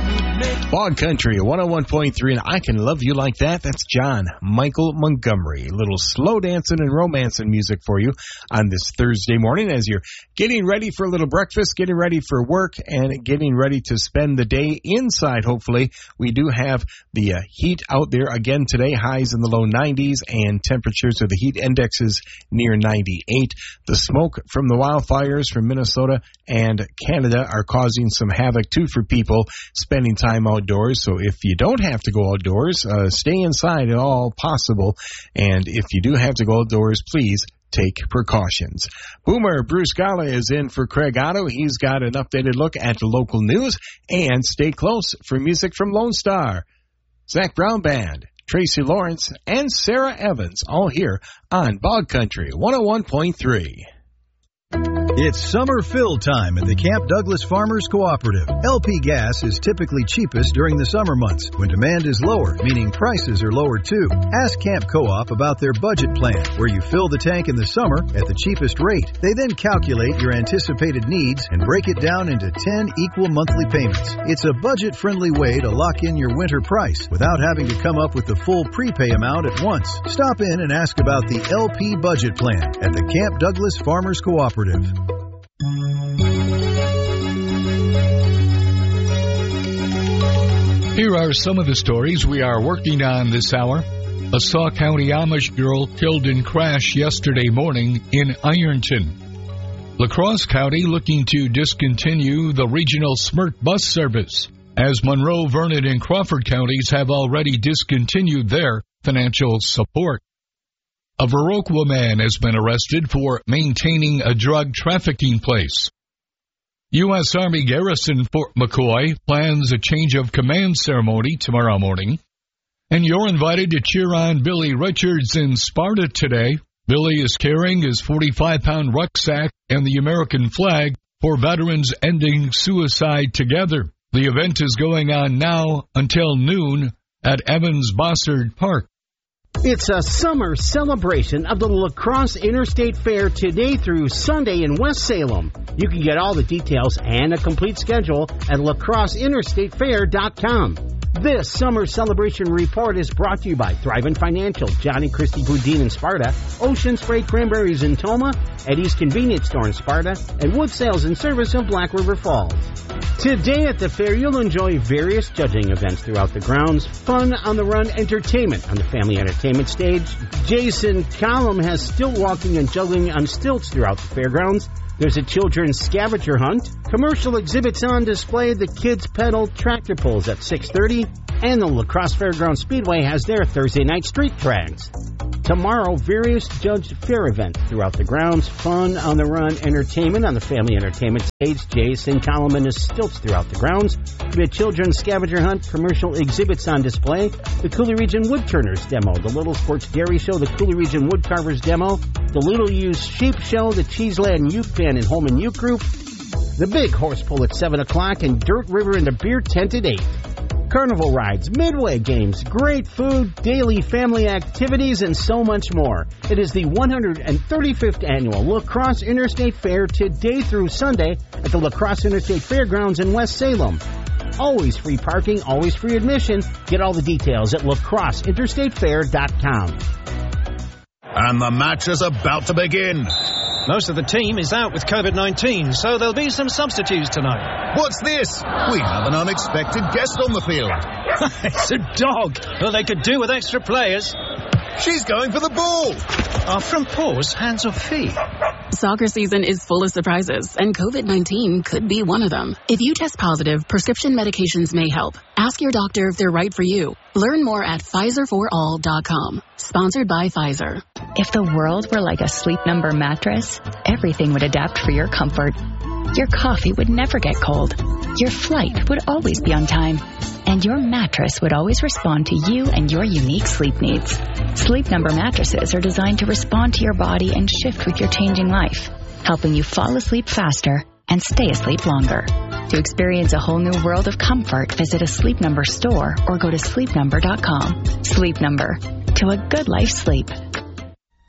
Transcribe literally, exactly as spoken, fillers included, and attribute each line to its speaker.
Speaker 1: Bog Country, one oh one point three, and I Can Love You Like That. That's John Michael Montgomery. A little slow dancing and romancing music for you on this Thursday morning as you're getting ready for a little breakfast, getting ready for work, and getting ready to spend the day inside, hopefully. We do have the uh, heat out there again today, highs in the low nineties, and temperatures of the heat indexes near ninety-eight. The smoke from the wildfires from Minnesota and Canada are causing some havoc, too, for people spending time outdoors. So if you don't have to go outdoors, uh, stay inside at all possible. And if you do have to go outdoors, please take precautions. Boomer Bruce Gala is in for Craig Otto. He's got an updated look at the local news. And stay close for music from Lone Star, Zach Brown Band, Tracy Lawrence, and Sarah Evans, all here on Bog Country one oh one point three.
Speaker 2: It's summer fill time at the Camp Douglas Farmers Cooperative. L P gas is typically cheapest during the summer months when demand is lower, meaning prices are lower too. Ask Camp Co-op about their budget plan, where you fill the tank in the summer at the cheapest rate. They then calculate your anticipated needs and break it down into ten equal monthly payments. It's a budget-friendly way to lock in your winter price without having to come up with the full prepay amount at once. Stop in and ask about the L P budget plan at the Camp Douglas Farmers Cooperative.
Speaker 3: Here are some of the stories we are working on this hour. A Saw County Amish girl killed in crash yesterday morning in Ironton. La Crosse County looking to discontinue the regional SMERT bus service, as Monroe, Vernon, and Crawford counties have already discontinued their financial support. A Viroqua man has been arrested for maintaining a drug trafficking place. U S Army Garrison Fort McCoy plans a change of command ceremony tomorrow morning. And you're invited to cheer on Billy Richards in Sparta today. Billy is carrying his forty-five pound rucksack and the American flag for Veterans Ending Suicide Together. The event is going on now until noon at Evans Bossard Park.
Speaker 4: It's a summer celebration of the La Crosse Interstate Fair today through Sunday in West Salem. You can get all the details and a complete schedule at la crosse interstate fair dot com. This summer celebration report is brought to you by Thrivent Financial, Johnny Christie Boudin in Sparta, Ocean Spray Cranberries in Toma, Eddie's Convenience Store in Sparta, and Wood Sales and Service in Black River Falls. Today at the fair, you'll enjoy various judging events throughout the grounds, fun on the run entertainment on the family entertainment stage. Jason Collum has stilt walking and juggling on stilts throughout the fairgrounds. There's a children's scavenger hunt, commercial exhibits on display, the kids pedal tractor pulls at six thirty, and the La Crosse Fairgrounds Speedway has their Thursday night street tracks. Tomorrow, various judged fair events throughout the grounds, fun on the run entertainment on the family entertainment stage, Jason Collum and his stilts throughout the grounds, the children's scavenger hunt, commercial exhibits on display, the Cooley Region Woodturners demo, the Little Sports Dairy Show, the Cooley Region Woodcarvers demo, the Little Used Sheep Show, the Cheeseland Youth Band and Holman Youth Group, the Big Horse Pull at seven o'clock, and Dirt River and the Beer Tent at eight. Carnival rides, midway games, great food, daily family activities, and so much more. It is the one hundred thirty-fifth Annual La Crosse Interstate Fair today through Sunday at the La Crosse Interstate Fairgrounds in West Salem. Always free parking, always free admission. Get all the details at la crosse interstate fair dot com.
Speaker 5: And the match is about to begin.
Speaker 6: Most of the team is out with covid nineteen, so there'll be some substitutes tonight.
Speaker 5: What's this? We have an unexpected guest on the field.
Speaker 6: It's a dog. Well, they could do with extra players.
Speaker 5: She's going for the ball.
Speaker 6: Are from paws, hands or feet?
Speaker 7: Soccer season is full of surprises, and covid nineteen could be one of them. If you test positive, prescription medications may help. Ask your doctor if they're right for you. Learn more at Pfizer for all dot com. Sponsored by Pfizer.
Speaker 8: If the world were like a Sleep Number mattress, everything would adapt for your comfort. Your coffee would never get cold. Your flight would always be on time. And your mattress would always respond to you and your unique sleep needs. Sleep Number mattresses are designed to respond to your body and shift with your changing life, helping you fall asleep faster and stay asleep longer. To experience a whole new world of comfort, visit a Sleep Number store or go to sleep number dot com. Sleep Number. To a good life sleep.